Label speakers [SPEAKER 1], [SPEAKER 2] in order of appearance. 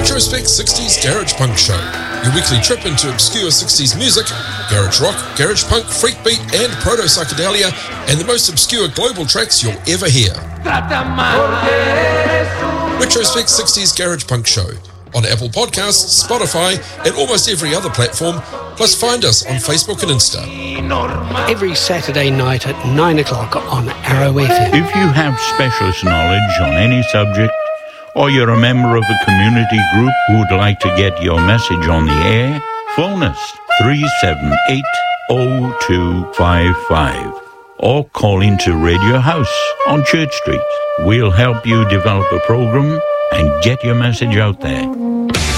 [SPEAKER 1] Retrospect 60s Garage Punk Show, your weekly trip into obscure 60s music, garage rock, garage punk, freakbeat and proto-psychedelia, and the most obscure global tracks you'll ever hear. Retrospect 60s Garage Punk Show on Apple Podcasts, Spotify and almost every other platform, plus find us on Facebook and Insta.
[SPEAKER 2] Every Saturday night at 9 o'clock on Arrow FM.
[SPEAKER 3] If you have specialist knowledge on any subject, or you're a member of a community group who would like to get your message on the air, phone us 378-0255 or call into Radio House on Church Street. We'll help you develop a program and get your message out there.